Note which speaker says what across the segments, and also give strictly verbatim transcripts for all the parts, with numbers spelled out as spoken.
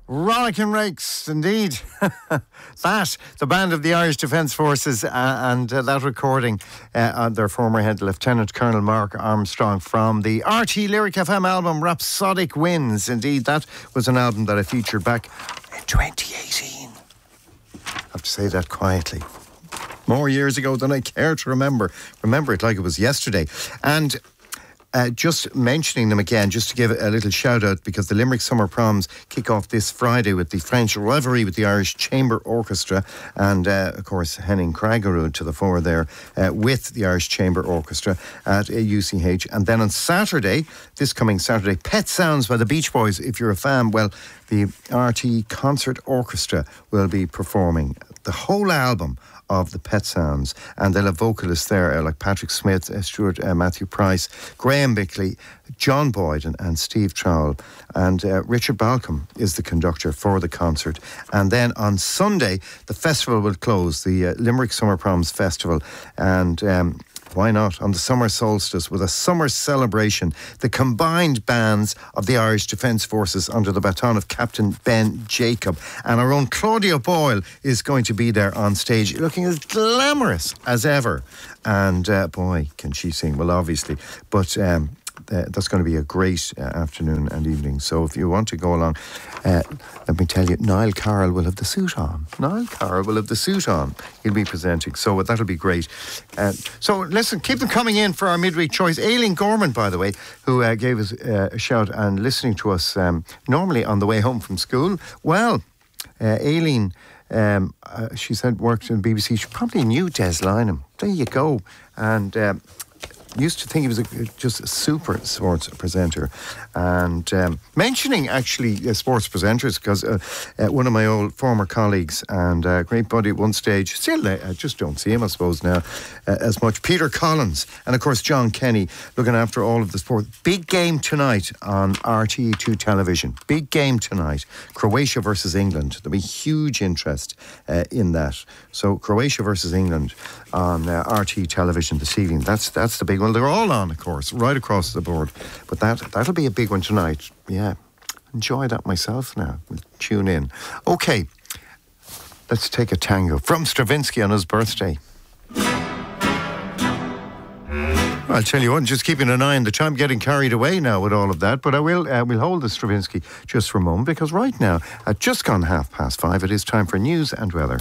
Speaker 1: Rollicking Rakes, indeed. That, the band of the Irish Defence Forces, uh, and uh, that recording uh, on their former head, Lieutenant Colonel Mark Armstrong, from the R T Lyric F M album Rhapsodic Winds. Indeed, that was an album that I featured back in twenty eighteen. I have to say that quietly. More years ago than I care to remember. Remember it like it was yesterday. And Uh, just mentioning them again, just to give a little shout out, because the Limerick Summer Proms kick off this Friday with the French Revelry with the Irish Chamber Orchestra, and uh, of course Henning Kragerud to the fore there uh, with the Irish Chamber Orchestra at uh, U C H. And then on Saturday, this coming Saturday, Pet Sounds by the Beach Boys. If you're a fan, well, the R T Concert Orchestra will be performing the whole album of the Pet Sounds, and they'll have vocalists there uh, like Patrick Smith, uh, Stuart uh, Matthew Price, Graham Bickley, John Boyd and, and Steve Trowell, and uh, Richard Balcom is the conductor for the concert. And then on Sunday the festival will close, the uh, Limerick Summer Proms Festival, and um, why not, on the summer solstice with a summer celebration, the combined bands of the Irish Defence Forces under the baton of Captain Ben Jacob. And our own Claudia Boyle is going to be there on stage, looking as glamorous as ever. And uh, boy, can she sing. Well, obviously. But um, uh, that's going to be a great uh, afternoon and evening. So if you want to go along, uh, let me tell you, Niall Carroll will have the suit on. Niall Carroll will have the suit on. He'll be presenting. So that'll be great. Uh, so listen, keep them coming in for our midweek choice. Aileen Gorman, by the way, who uh, gave us uh, a shout and listening to us um, normally on the way home from school. Well, uh, Aileen, um, uh, she said worked in the B B C. She probably knew Des Lynam. There you go. And Um, used to think he was a, just a super sports presenter. And um, mentioning actually uh, sports presenters, because uh, uh, one of my old former colleagues and uh, great buddy at one stage, still uh, I just don't see him I suppose now uh, as much, Peter Collins, and of course John Kenny, looking after all of the sport. Big game tonight on R T E two television. Big game tonight. Croatia versus England. There'll be huge interest uh, in that. So Croatia versus England on uh, R T E television this evening. That's that's the big one. They're all on, of course, right across the board. But that, that'll be a big one tonight. Yeah, enjoy that myself now. We'll tune in. Okay, let's take a tango from Stravinsky on his birthday. I'll tell you what, just keeping an eye on the time, getting carried away now with all of that, but I will uh, we'll hold the Stravinsky just for a moment, because right now, at just gone half past five, it is time for news and weather.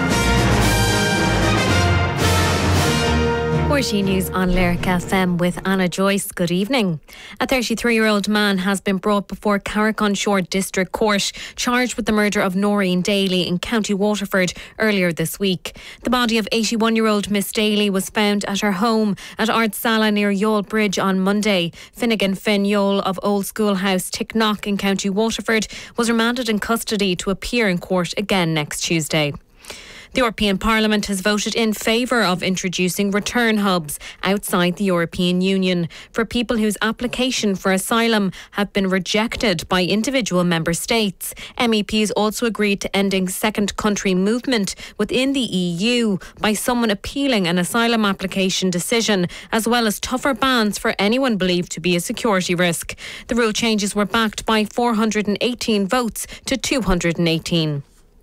Speaker 2: R T News on Lyric F M with Anna Joyce. Good evening. A thirty-three-year-old man has been brought before Carrick-on-Shore District Court, charged with the murder of Noreen Daly in County Waterford earlier this week. The body of eighty-one-year-old Miss Daly was found at her home at Ardsala near Youghal Bridge on Monday. Finnegan Finn Youghal of Old Schoolhouse, Ticknock in County Waterford was remanded in custody to appear in court again next Tuesday. The European Parliament has voted in favour of introducing return hubs outside the European Union for people whose application for asylum have been rejected by individual member states. M E Ps also agreed to ending second country movement within the E U by someone appealing an asylum application decision, as well as tougher bans for anyone believed to be a security risk. The rule changes were backed by four hundred eighteen votes to two hundred eighteen.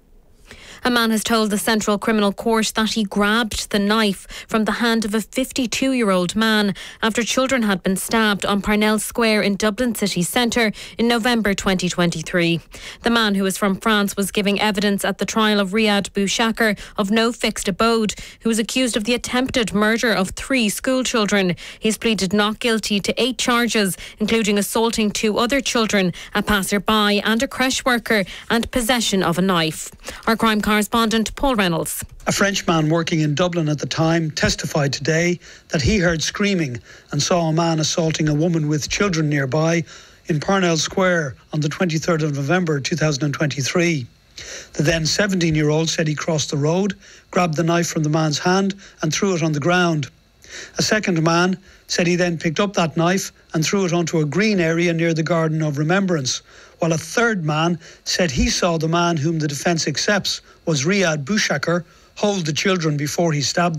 Speaker 2: A man has told the Central Criminal Court that he grabbed the knife from the hand of a fifty-two-year-old man after children had been stabbed on Parnell Square in Dublin city centre in November twenty twenty-three. The man, who is from France, was giving evidence at the trial of Riyad Bouchakar of no fixed abode, who was accused of the attempted murder of three school children. He's pleaded not guilty to eight charges, including assaulting two other children, a passerby and a creche worker, and possession of a knife. Our crime correspondent Paul Reynolds.
Speaker 3: A French man working in Dublin at the time testified today that he heard screaming and saw a man assaulting a woman with children nearby in Parnell Square on the twenty-third of November two thousand twenty-three. The then seventeen-year-old said he crossed the road, grabbed the knife from the man's hand and threw it on the ground. A second man said he then picked up that knife and threw it onto a green area near the Garden of Remembrance, while a third man said he saw the man whom the defence accepts was Riyad Bouchakar hold the children before he stabbed them.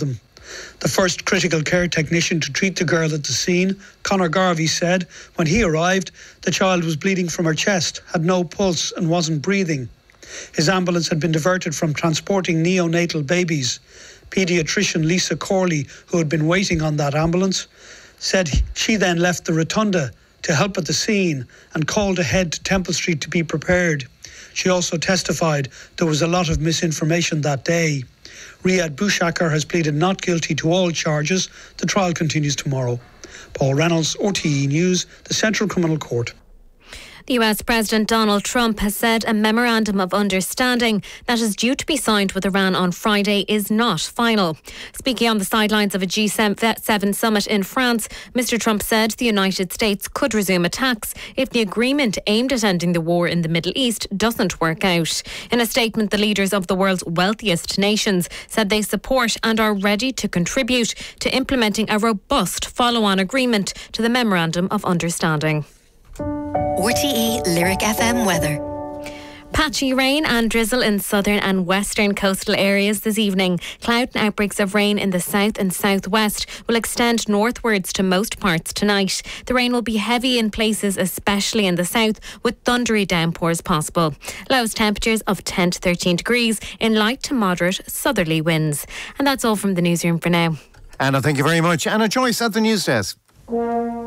Speaker 3: The first critical care technician to treat the girl at the scene, Conor Garvey, said when he arrived, the child was bleeding from her chest, had no pulse and wasn't breathing. His ambulance had been diverted from transporting neonatal babies. Paediatrician Lisa Corley, who had been waiting on that ambulance, said she then left the rotunda to help at the scene and called ahead to Temple Street to be prepared. She also testified there was a lot of misinformation that day. Riyad Bouchakar has pleaded not guilty to all charges. The trial continues tomorrow. Paul Reynolds, R T E News, the Central Criminal Court.
Speaker 2: The U S President Donald Trump has said a memorandum of understanding that is due to be signed with Iran on Friday is not final. Speaking on the sidelines of a G seven summit in France, Mister Trump said the United States could resume attacks if the agreement aimed at ending the war in the Middle East doesn't work out. In a statement, the leaders of the world's wealthiest nations said they support and are ready to contribute to implementing a robust follow-on agreement to the memorandum of understanding.
Speaker 4: R T E Lyric F M weather.
Speaker 2: Patchy rain and drizzle in southern and western coastal areas this evening. Cloud and outbreaks of rain in the south and southwest will extend northwards to most parts tonight. The rain will be heavy in places, especially in the south, with thundery downpours possible. Lowest temperatures of ten to thirteen degrees in light to moderate southerly winds. And that's all from the newsroom for now.
Speaker 1: Anna, thank you very much. Anna Joyce at the news desk.